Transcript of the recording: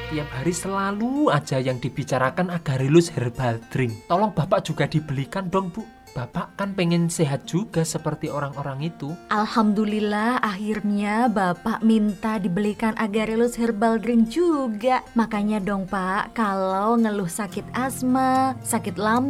Tiap hari selalu aja yang dibicarakan Agarelus Herbal Drink. Tolong Bapak juga dibelikan dong, Bu. Bapak kan pengen sehat juga seperti orang-orang itu. Alhamdulillah akhirnya Bapak minta dibelikan Agarelus Herbal Drink juga. Makanya dong Pak, kalau ngeluh sakit asma, sakit lambung,